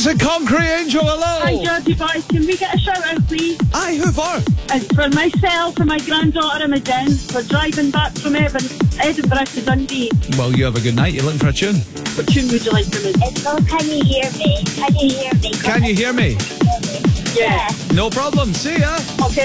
St Concrete Angel, hello. Hi, Geordie boys. Can we get a shout out, please? Aye, who for? It's for myself and my granddaughter Imogen. We're driving back from Edinburgh to Dundee. Well, you have a good night. You're looking for a tune? What tune would you like from us? It's called Can You Hear Me? Can you hear me? Can you hear me? Yeah. No problem. See ya. Okay.